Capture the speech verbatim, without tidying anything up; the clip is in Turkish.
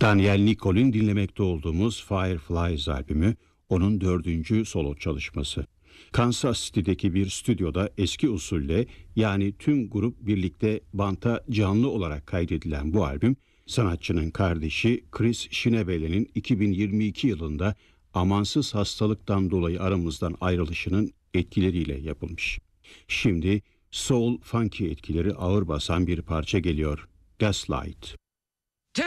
Daniel Nicole'ün dinlemekte olduğumuz Fireflies albümü onun dördüncü solo çalışması. Kansas City'deki bir stüdyoda eski usulle, yani tüm grup birlikte banta canlı olarak kaydedilen bu albüm, sanatçının kardeşi Chris Schnebele'nin iki bin yirmi iki yılında amansız hastalıktan dolayı aramızdan ayrılışının etkileriyle yapılmış. Şimdi soul funky etkileri ağır basan bir parça geliyor. Gaslight.